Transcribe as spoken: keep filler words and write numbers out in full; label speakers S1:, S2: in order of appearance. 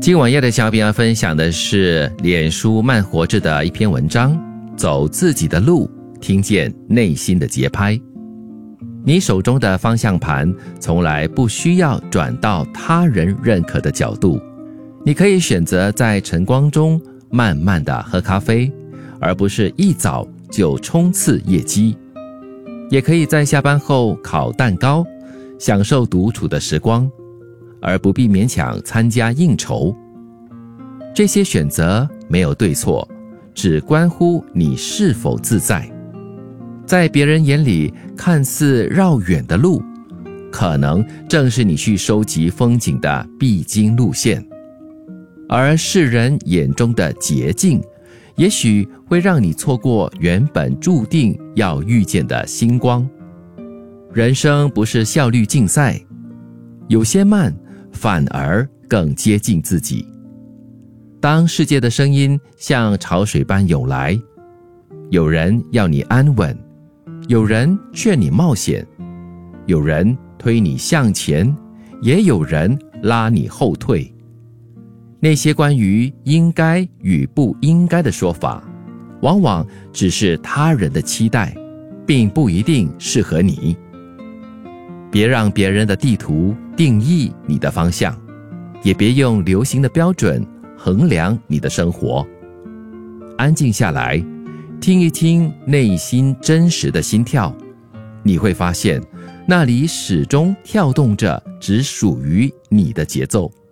S1: 今晚夜的小饼要分享的是脸书慢活着的一篇文章，走自己的路，听见内心的节拍。你手中的方向盘从来不需要转到他人认可的角度，你可以选择在晨光中慢慢的喝咖啡，而不是一早就冲刺业绩。也可以在下班后烤蛋糕，享受独处的时光，而不必勉强参加应酬。这些选择没有对错，只关乎你是否自在。在别人眼里看似绕远的路，可能正是你去收集风景的必经路线。而世人眼中的捷径，也许会让你错过原本注定要遇见的星光。人生不是效率竞赛，有些慢反而更接近自己。当世界的声音像潮水般涌来，有人要你安稳，有人劝你冒险，有人推你向前，也有人拉你后退。那些关于应该与不应该的说法，往往只是他人的期待，并不一定适合你。别让别人的地图定义你的方向，也别用流行的标准衡量你的生活。安静下来，听一听内心真实的心跳，你会发现那里始终跳动着只属于你的节奏。